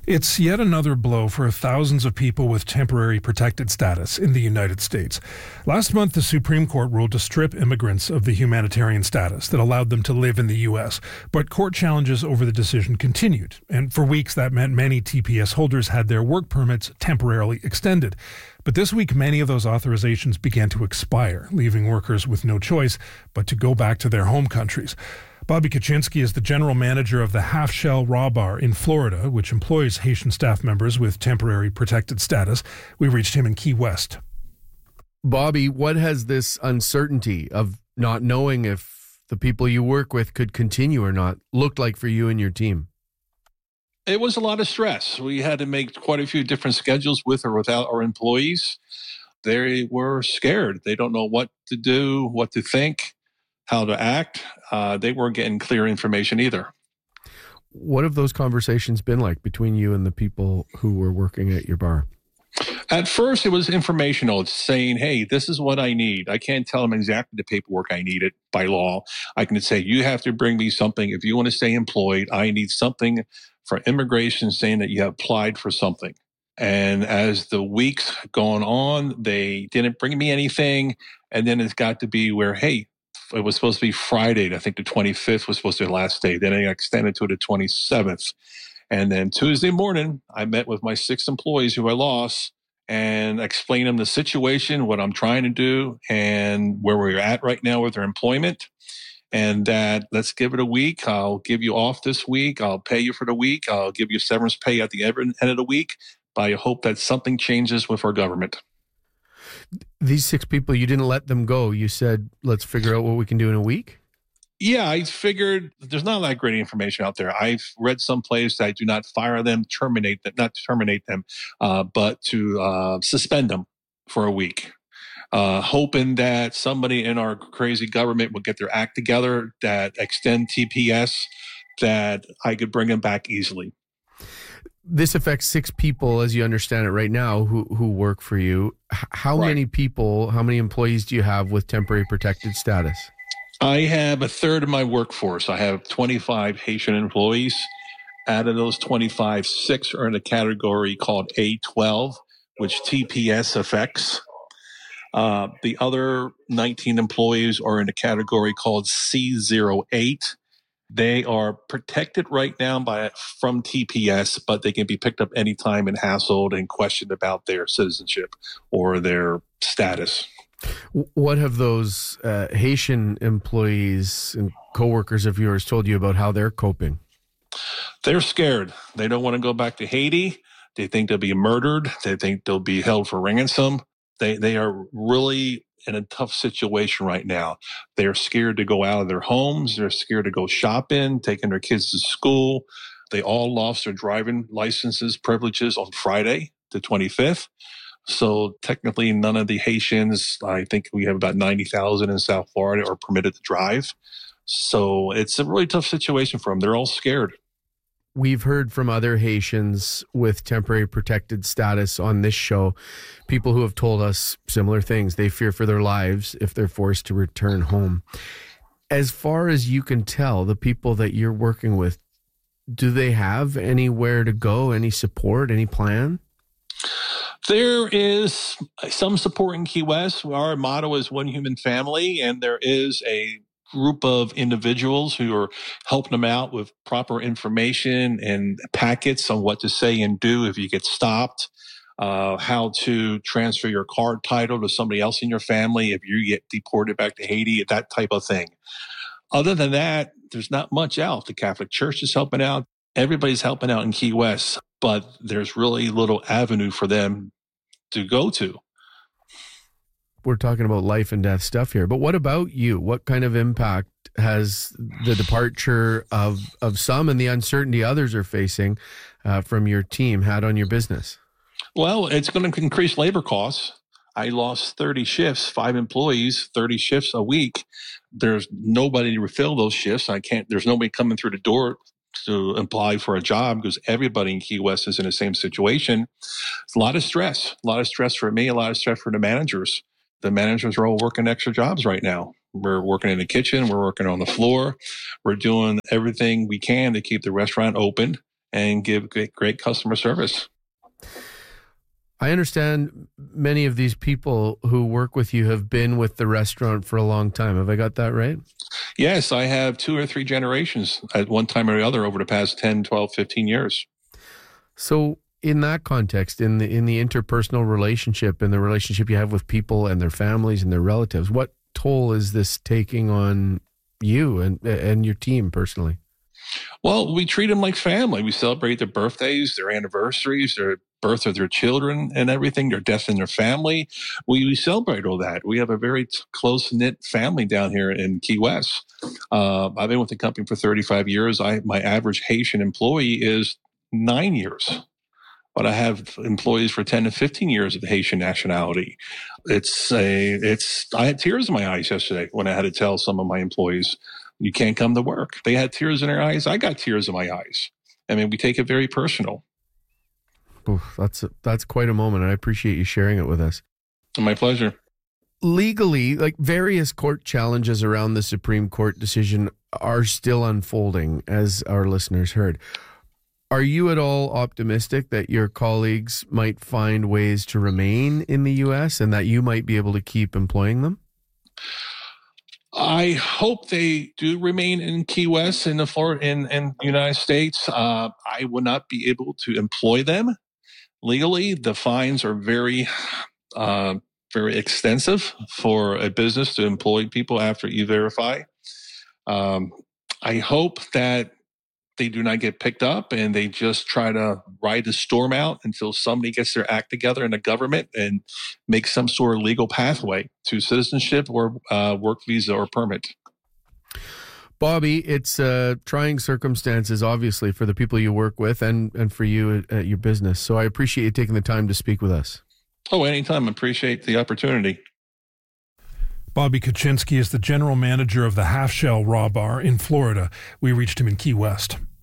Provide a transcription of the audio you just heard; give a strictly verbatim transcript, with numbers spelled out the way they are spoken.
It's yet another blow for thousands of people with temporary protected status in the United States. Last month, the Supreme Court ruled to strip immigrants of the humanitarian status that allowed them to live in the U S, but court challenges over the decision continued, and for weeks that meant many T P S holders had their work permits temporarily extended. But this week, many of those authorizations began to expire, leaving workers with no choice but to go back to their home countries. Bobby Kaczynski is the general manager of the Half Shell Raw Bar in Florida, which employs Haitian staff members with temporary protected status. We reached him in Key West. Bobby, what has this uncertainty of not knowing if the people you work with could continue or not looked like for you and your team? It was a lot of stress. We had to make quite a few different schedules with or without our employees. They were scared. They don't know what to do, what to think, how to act. Uh, they weren't getting clear information either. What have those conversations been like between you and the people who were working at your bar? At first, it was informational. It's saying, hey, this is what I need. I can't tell them exactly the paperwork I needed by law. I can say, you have to bring me something. If you want to stay employed, I need something for immigration saying that you have applied for something. And as the weeks gone on, they didn't bring me anything. And then it's got to be where, hey, it was supposed to be Friday. I think the twenty-fifth was supposed to be the last day. Then I extended to the twenty-seventh. And then Tuesday morning, I met with my six employees who I lost and explained them the situation, what I'm trying to do, and where we're at right now with their employment. And that let's give it a week. I'll give you off this week. I'll pay you for the week. I'll give you severance pay at the end of the week. But I hope that something changes with our government. These six people, you didn't let them go. You said, let's figure out what we can do in a week? Yeah, I figured there's not that great information out there. I've read someplace that I do not fire them, terminate them, not terminate them, uh, but to uh, suspend them for a week. Uh, hoping that somebody in our crazy government will get their act together, that extend T P S, that I could bring them back easily. This affects six people, as you understand it right now, who who work for you. How right. many people, how many employees do you have with temporary protected status? I have a third of my workforce. I have twenty-five Haitian employees. Out of those twenty-five, six are in a category called A twelve, which T P S affects. Uh, the other nineteen employees are in a category called C zero eight. They are protected right now by from T P S, but they can be picked up anytime and hassled and questioned about their citizenship or their status. What have those uh, Haitian employees and coworkers of yours told you about how they're coping? They're scared. They don't want to go back to Haiti. They think they'll be murdered. They think they'll be held for ransom. They they are really in a tough situation right now. They're scared to go out of their homes. They're scared to go shopping, taking their kids to school. They all lost their driving licenses, privileges on Friday, the twenty-fifth. So technically, none of the Haitians, I think we have about ninety thousand in South Florida, are permitted to drive. So it's a really tough situation for them. They're all scared. We've heard from other Haitians with temporary protected status on this show, people who have told us similar things. They fear for their lives if they're forced to return home. As far as you can tell, the people that you're working with, do they have anywhere to go, any support, any plan? There is some support in Key West. Our motto is one human family, and there is a group of individuals who are helping them out with proper information and packets on what to say and do if you get stopped, uh, how to transfer your card title to somebody else in your family if you get deported back to Haiti, that type of thing. Other than that, there's not much out. The Catholic Church is helping out. Everybody's helping out in Key West, but there's really little avenue for them to go to. We're talking about life and death stuff here, but what about you? What kind of impact has the departure of, of some and the uncertainty others are facing uh, from your team had on your business? Well, it's going to increase labor costs. I lost thirty shifts, five employees, thirty shifts a week. There's nobody to refill those shifts. I can't, there's nobody coming through the door to apply for a job because everybody in Key West is in the same situation. It's a lot of stress, a lot of stress for me, a lot of stress for the managers. The managers are all working extra jobs right now. We're working in the kitchen. We're working on the floor. We're doing everything we can to keep the restaurant open and give great, great customer service. I understand many of these people who work with you have been with the restaurant for a long time. Have I got that right? Yes, I have two or three generations at one time or the other over the past ten, twelve, fifteen years. So in that context, in the in the interpersonal relationship and the relationship you have with people and their families and their relatives, what toll is this taking on you and and your team personally? Well, we treat them like family. We celebrate their birthdays, their anniversaries, their birth of their children and everything, their death in their family. We, we celebrate all that. We have a very t- close-knit family down here in Key West. Uh, I've been with the company for thirty-five years. I My average Haitian employee is nine years. But I have employees for ten to fifteen years of the Haitian nationality. It's a, it's, I had tears in my eyes yesterday when I had to tell some of my employees, you can't come to work. They had tears in their eyes. I got tears in my eyes. I mean, we take it very personal. Oof, that's that's quite a moment. I appreciate you sharing it with us. My pleasure. Legally, like various court challenges around the Supreme Court decision are still unfolding, as our listeners heard. Are you at all optimistic that your colleagues might find ways to remain in the U S and that you might be able to keep employing them? I hope they do remain in Key West in the Florida in, in the United States. Uh, I will not be able to employ them legally. The fines are very, uh, very extensive for a business to employ people after E-Verify. Um, I hope that they do not get picked up and they just try to ride the storm out until somebody gets their act together in the government and make some sort of legal pathway to citizenship or uh, work visa or permit. Bobby, it's uh, trying circumstances, obviously, for the people you work with and, and for you at, at your business. So I appreciate you taking the time to speak with us. Oh, anytime. I appreciate the opportunity. Bobby Kaczynski is the general manager of the Half Shell Raw Bar in Florida. We reached him in Key West.